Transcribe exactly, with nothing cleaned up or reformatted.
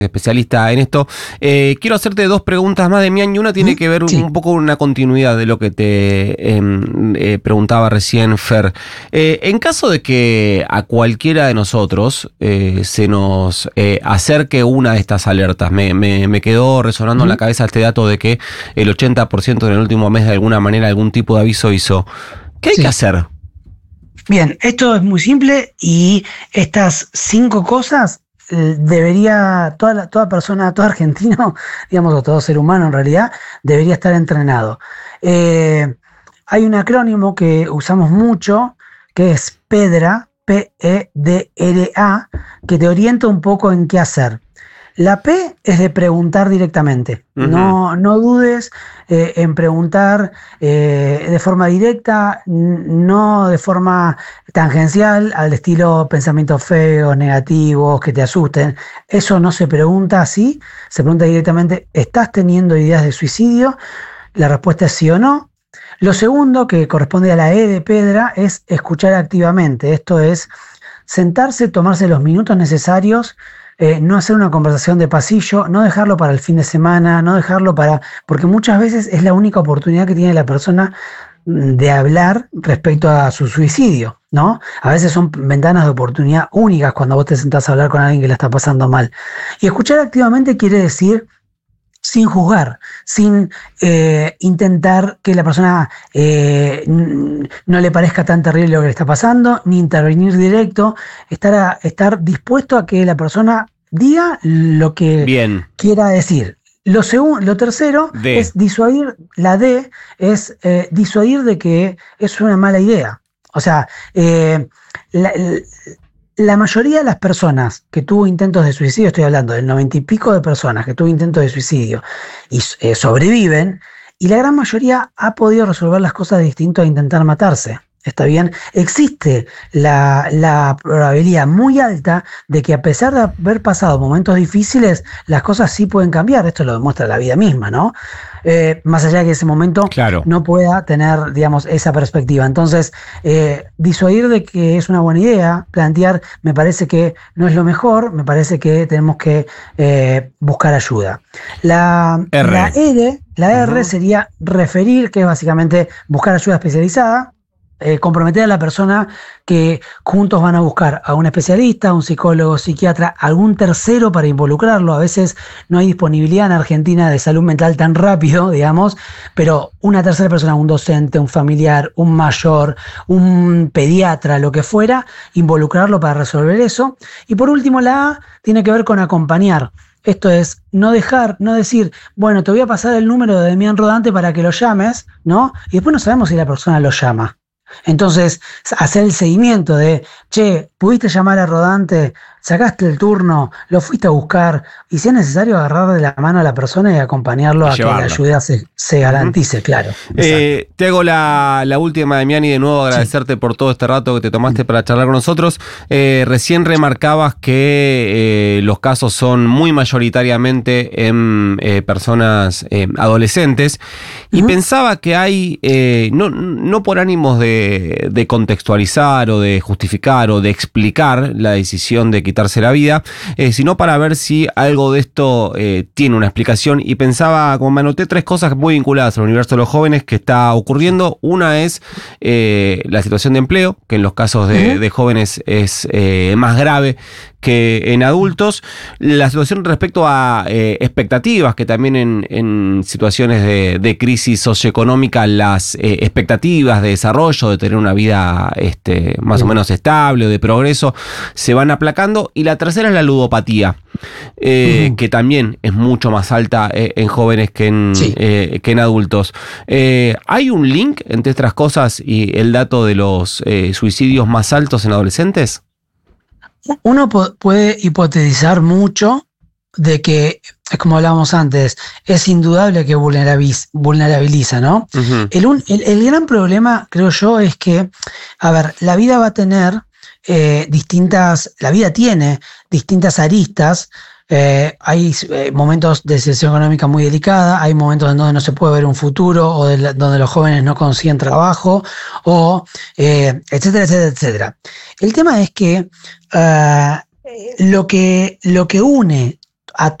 especialista en esto. Eh, quiero hacerte dos preguntas más, Demián, y una tiene que ver sí. un poco con una continuidad de lo que te eh, eh, preguntaba recién Fer. Eh, en caso de que a cualquiera de nosotros eh, se nos eh, acerque una de estas alertas, me, me, me quedó resonando uh-huh. en la cabeza este dato de que el ochenta por ciento en el último mes de alguna manera algún tipo de aviso hizo. ¿Qué hay sí. que hacer? Bien, esto es muy simple y estas cinco cosas debería, toda, la, toda persona, todo argentino, digamos, o todo ser humano en realidad, debería estar entrenado. Eh, hay un acrónimo que usamos mucho, que es PEDRA, P E D R A, que te orienta un poco en qué hacer. La P es de preguntar directamente. Uh-huh. No, no dudes eh, en preguntar eh, de forma directa, no de forma tangencial, al estilo pensamientos feos, negativos, que te asusten. Eso no se pregunta así, se pregunta directamente, ¿estás teniendo ideas de suicidio? La respuesta es sí o no. Lo segundo, que corresponde a la E de Pedra, es escuchar activamente. Esto es sentarse, tomarse los minutos necesarios, Eh, no hacer una conversación de pasillo, no dejarlo para el fin de semana, no dejarlo para... Porque muchas veces es la única oportunidad que tiene la persona de hablar respecto a su suicidio, ¿no? A veces son ventanas de oportunidad únicas cuando vos te sentás a hablar con alguien que la está pasando mal. Y escuchar activamente quiere decir sin juzgar, sin eh, intentar que la persona eh, n- no le parezca tan terrible lo que le está pasando, ni intervenir directo, estar, a, estar dispuesto a que la persona diga lo que Bien. quiera decir. Lo, segun, lo tercero D. es disuadir, la D es eh, disuadir de que es una mala idea. O sea, eh, la, la La mayoría de las personas que tuvo intentos de suicidio, estoy hablando del noventa y pico de personas que tuvo intentos de suicidio y eh, sobreviven, y la gran mayoría ha podido resolver las cosas distinto a intentar matarse. ¿Está bien? Existe la, la probabilidad muy alta de que a pesar de haber pasado momentos difíciles, las cosas sí pueden cambiar. Esto lo demuestra la vida misma, ¿no? Eh, más allá de que ese momento claro. no pueda tener, digamos, esa perspectiva. Entonces, eh, disuadir de que es una buena idea, plantear, me parece que no es lo mejor, me parece que tenemos que eh, buscar ayuda. La R, la R, la R uh-huh. sería referir, que es básicamente buscar ayuda especializada. Eh, comprometer a la persona que juntos van a buscar a un especialista, un psicólogo, psiquiatra, algún tercero para involucrarlo. A veces no hay disponibilidad en Argentina de salud mental tan rápido, digamos, pero una tercera persona, un docente, un familiar, un mayor, un pediatra, lo que fuera, involucrarlo para resolver eso. Y por último, la A tiene que ver con acompañar. Esto es, no dejar, no decir, bueno, te voy a pasar el número de Demián Rodante para que lo llames, ¿no? Y después no sabemos si la persona lo llama. Entonces, hacer el seguimiento de, che, pudiste llamar a Rodante, sacaste el turno, lo fuiste a buscar, y si es necesario agarrar de la mano a la persona y acompañarlo y a llevarlo. Que la ayuda se, se garantice, uh-huh. claro. Eh, te hago la, la última, Demián, y de nuevo agradecerte sí. por todo este rato que te tomaste uh-huh. para charlar con nosotros. Eh, recién remarcabas que eh, los casos son muy mayoritariamente en eh, personas eh, adolescentes, y uh-huh. pensaba que hay, eh, no, no por ánimos de, de contextualizar o de justificar o de explicar la decisión de quitarse la vida, eh, sino para ver si algo de esto eh, tiene una explicación, y pensaba, como me anoté tres cosas muy vinculadas al universo de los jóvenes que está ocurriendo. Una es eh, la situación de empleo, que en los casos de, uh-huh. de jóvenes es eh, más grave que en adultos. La situación respecto a eh, expectativas, que también en, en situaciones de, de crisis socioeconómica las eh, expectativas de desarrollo, de tener una vida este, más uh-huh. o menos estable o de progreso, se van aplacando. Y la tercera es la ludopatía, eh, uh-huh. que también es mucho más alta eh, en jóvenes que en, sí. eh, que en adultos. Eh, ¿Hay un link entre estas cosas y el dato de los eh, suicidios más altos en adolescentes? Uno po- puede hipotetizar mucho de que, es como hablábamos antes, es indudable que vulnerabiliza, vulnerabiliza, ¿no? Uh-huh. El, un, el, el gran problema, creo yo, es que, a ver, la vida va a tener eh, distintas, la vida tiene distintas aristas. Eh, hay eh, momentos de situación económica muy delicada, hay momentos en donde no se puede ver un futuro, o de la, donde los jóvenes no consiguen trabajo, o eh, etcétera, etcétera, etcétera. El tema es que uh, lo que lo que une a